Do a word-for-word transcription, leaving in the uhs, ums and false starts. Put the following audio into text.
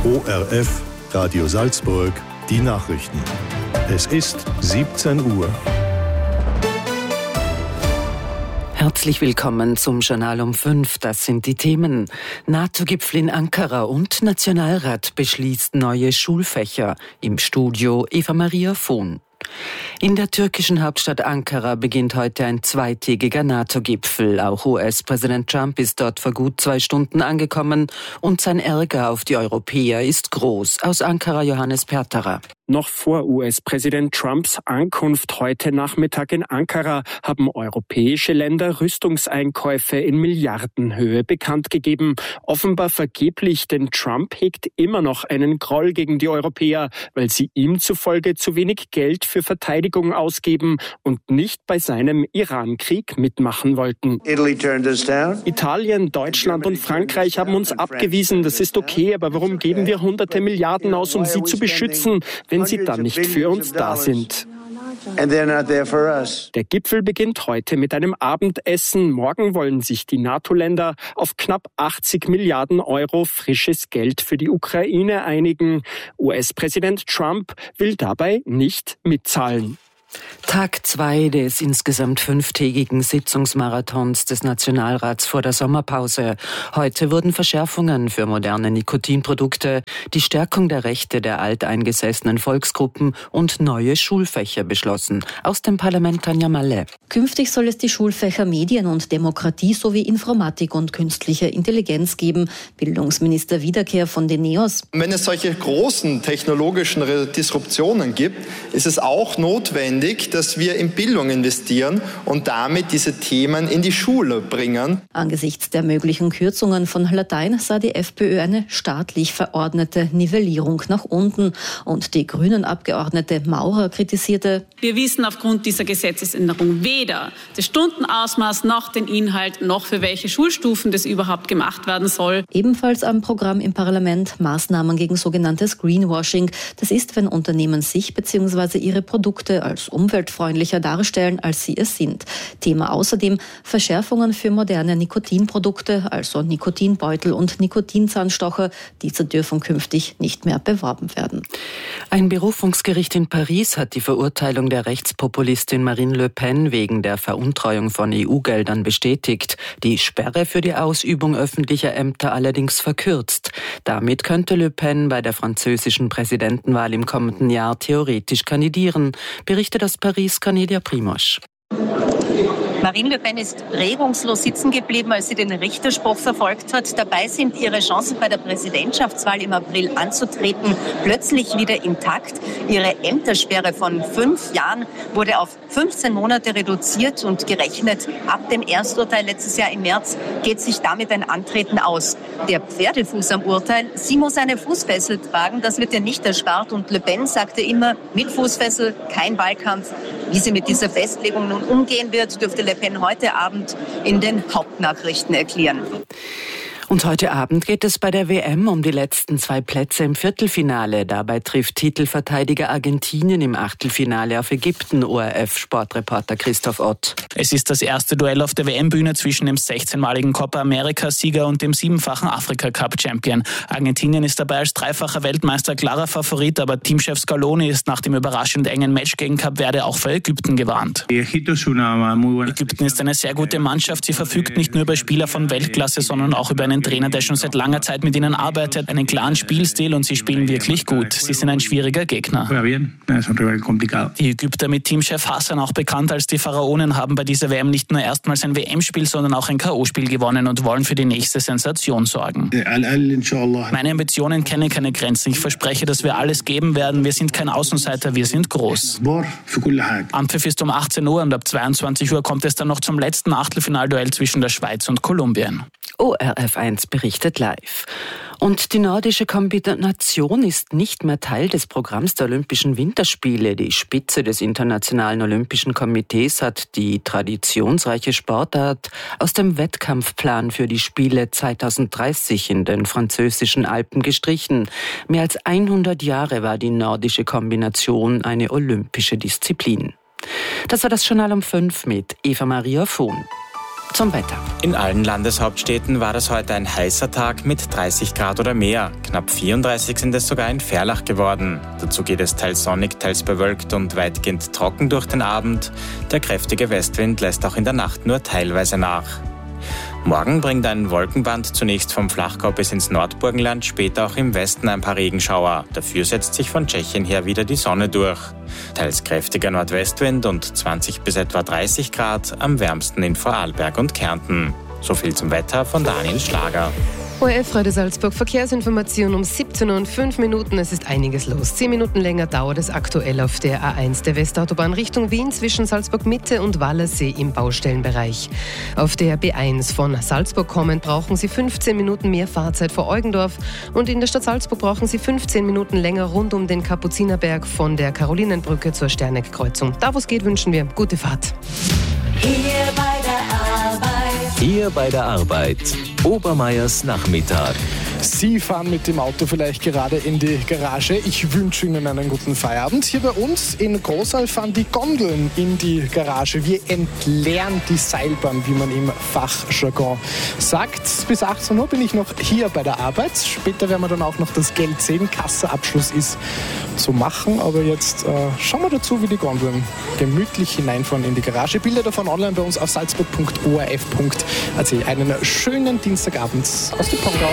O R F, Radio Salzburg, die Nachrichten. Es ist siebzehn Uhr. Herzlich willkommen zum Journal um fünf. Das sind die Themen. NATO-Gipfel in Ankara und Nationalrat beschließt neue Schulfächer. Im Studio Eva Maria Vohn. In der türkischen Hauptstadt Ankara beginnt heute ein zweitägiger NATO-Gipfel. Auch U S-Präsident Trump ist dort vor gut zwei Stunden angekommen und sein Ärger auf die Europäer ist groß. Aus Ankara Johannes Perterer. Noch vor U S-Präsident Trumps Ankunft heute Nachmittag in Ankara haben europäische Länder Rüstungseinkäufe in Milliardenhöhe bekannt gegeben. Offenbar vergeblich, denn Trump hegt immer noch einen Groll gegen die Europäer, weil sie ihm zufolge zu wenig Geld für Verteidigung ausgeben und nicht bei seinem Iran-Krieg mitmachen wollten. Italien, Deutschland und Frankreich haben uns abgewiesen. Das ist okay, aber warum geben wir hunderte Milliarden aus, um sie zu beschützen, wenn sie dann nicht für uns da sind? Der Gipfel beginnt heute mit einem Abendessen. Morgen wollen sich die NATO-Länder auf knapp achtzig Milliarden Euro frisches Geld für die Ukraine einigen. U S-Präsident Trump will dabei nicht mitzahlen. Tag zwei des insgesamt fünftägigen Sitzungsmarathons des Nationalrats vor der Sommerpause. Heute wurden Verschärfungen für moderne Nikotinprodukte, die Stärkung der Rechte der alteingesessenen Volksgruppen und neue Schulfächer beschlossen. Aus dem Parlament Tanja Malle. Künftig soll es die Schulfächer Medien und Demokratie sowie Informatik und künstliche Intelligenz geben. Bildungsminister Wiederkehr von den NEOS. Wenn es solche großen technologischen Disruptionen gibt, ist es auch notwendig, dass wir in Bildung investieren und damit diese Themen in die Schule bringen. Angesichts der möglichen Kürzungen von Latein sah die FPÖ eine staatlich verordnete Nivellierung nach unten. Und die Grünen-Abgeordnete Maurer kritisierte: Wir wissen aufgrund dieser Gesetzesänderung weder das Stundenausmaß noch den Inhalt, noch für welche Schulstufen das überhaupt gemacht werden soll. Ebenfalls am Programm im Parlament Maßnahmen gegen sogenanntes Greenwashing. Das ist, wenn Unternehmen sich bzw. ihre Produkte als umweltfreundlicher darstellen, als sie es sind. Thema außerdem Verschärfungen für moderne Nikotinprodukte, also Nikotinbeutel und Nikotinzahnstocher. Diese dürfen künftig nicht mehr beworben werden. Ein Berufungsgericht in Paris hat die Verurteilung der Rechtspopulistin Marine Le Pen wegen der Veruntreuung von E U-Geldern bestätigt. Die Sperre für die Ausübung öffentlicher Ämter allerdings verkürzt. Damit könnte Le Pen bei der französischen Präsidentenwahl im kommenden Jahr theoretisch kandidieren, berichtet aus Paris Cornelia Primosch. Marine Le Pen ist regungslos sitzen geblieben, als sie den Richterspruch verfolgt hat. Dabei sind ihre Chancen bei der Präsidentschaftswahl im April anzutreten plötzlich wieder intakt. Ihre Ämtersperre von fünf Jahren wurde auf fünfzehn Monate reduziert und gerechnet ab dem Ersturteil letztes Jahr im März geht sich damit ein Antreten aus. Der Pferdefuß am Urteil: sie muss eine Fußfessel tragen, das wird ihr nicht erspart. Und Le Pen sagte immer, mit Fußfessel kein Wahlkampf. Wie sie mit dieser Festlegung nun umgehen wird, dürfte Le Pen heute Abend in den Hauptnachrichten erklären. Und heute Abend geht es bei der W M um die letzten zwei Plätze im Viertelfinale. Dabei trifft Titelverteidiger Argentinien im Achtelfinale auf Ägypten. O R F-Sportreporter Christoph Ott. Es ist das erste Duell auf der W M-Bühne zwischen dem sechzehnmaligen Copa America-Sieger und dem siebenfachen Afrika-Cup-Champion. Argentinien ist dabei als dreifacher Weltmeister klarer Favorit, aber Teamchef Scaloni ist nach dem überraschend engen Match gegen Kap Verde auch für Ägypten gewarnt. Ägypten ist eine sehr gute Mannschaft. Sie verfügt nicht nur über Spieler von Weltklasse, sondern auch über einen Trainer, der schon seit langer Zeit mit ihnen arbeitet, einen klaren Spielstil und sie spielen wirklich gut. Sie sind ein schwieriger Gegner. Die Ägypter mit Teamchef Hassan, auch bekannt als die Pharaonen, haben bei dieser W M nicht nur erstmals ein W M-Spiel, sondern auch ein K O-Spiel gewonnen und wollen für die nächste Sensation sorgen. Meine Ambitionen kennen keine Grenzen. Ich verspreche, dass wir alles geben werden. Wir sind kein Außenseiter, wir sind groß. Anpfiff ist um achtzehn Uhr und ab zweiundzwanzig Uhr kommt es dann noch zum letzten Achtelfinalduell zwischen der Schweiz und Kolumbien. O R F eins berichtet live. Und die nordische Kombination ist nicht mehr Teil des Programms der Olympischen Winterspiele. Die Spitze des Internationalen Olympischen Komitees hat die traditionsreiche Sportart aus dem Wettkampfplan für die Spiele zweitausenddreißig in den französischen Alpen gestrichen. Mehr als hundert Jahre war die nordische Kombination eine olympische Disziplin. Das war das Journal um fünf mit Eva Maria Vohn. zum Wetter. In allen Landeshauptstädten war das heute ein heißer Tag mit dreißig Grad oder mehr. Knapp vierunddreißig sind es sogar in Ferlach geworden. Dazu geht es teils sonnig, teils bewölkt und weitgehend trocken durch den Abend. Der kräftige Westwind lässt auch in der Nacht nur teilweise nach. Morgen bringt ein Wolkenband zunächst vom Flachgau bis ins Nordburgenland, später auch im Westen ein paar Regenschauer. Dafür setzt sich von Tschechien her wieder die Sonne durch. Teils kräftiger Nordwestwind und zwanzig bis etwa dreißig Grad, am wärmsten in Vorarlberg und Kärnten. So viel zum Wetter von Daniel Schlager. O R F Radio Salzburg, Verkehrsinformation um siebzehn Uhr und fünf Minuten. Es ist einiges los. Zehn Minuten länger dauert es aktuell auf der A eins der Westautobahn Richtung Wien zwischen Salzburg Mitte und Wallersee im Baustellenbereich. Auf der B eins von Salzburg kommend brauchen Sie fünfzehn Minuten mehr Fahrzeit vor Eugendorf und in der Stadt Salzburg brauchen Sie fünfzehn Minuten länger rund um den Kapuzinerberg von der Karolinenbrücke zur Sterneck-Kreuzung. Da wo es geht, wünschen wir gute Fahrt. Hier bei der Arbeit. Hier bei der Arbeit. Obermeiers Nachmittag. Sie fahren mit dem Auto vielleicht gerade in die Garage. Ich wünsche Ihnen einen guten Feierabend. Hier bei uns in Großal fahren die Gondeln in die Garage. Wir entleeren die Seilbahn, wie man im Fachjargon sagt. Bis achtzehn Uhr bin ich noch hier bei der Arbeit. Später werden wir dann auch noch das Geld sehen. Kasseabschluss ist zu machen. Aber jetzt äh, schauen wir dazu, wie die Gondeln gemütlich hineinfahren in die Garage. Bilder davon online bei uns auf salzburg punkt o r f punkt a t. Einen schönen Dienstagabend aus dem Pongau.